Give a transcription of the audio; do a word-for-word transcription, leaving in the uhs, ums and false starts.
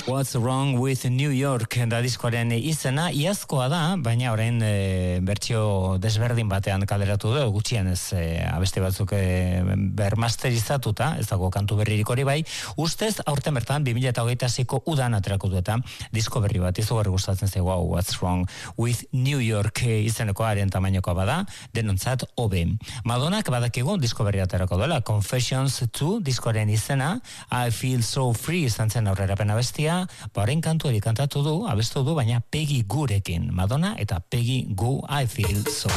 What's Wrong with New York da diskoaren izena, iazkoa da, baina orain e, bertsio desberdin batean kaleratu du, gutxienez e, abesti batzuk e, bermasterizatuta, ez dago kantu berririk hori bai, ustez aurten bertan bi mila hogeita seiko udan aterako du eta disko berri bat izugarri gustatzen zaigu hau What's Wrong with New York e, izenekoaren tamainokoa bada, denontzat hobe. Madonak badakigu disko berri aterako duela, Confessions two diskoaren izena, I Feel So Free izan zen aurrerapena bestia, baren kantu hori kantatu du, abestu du, baina Peggy Gurekin, Madonna eta Peggy Gu, I Feel So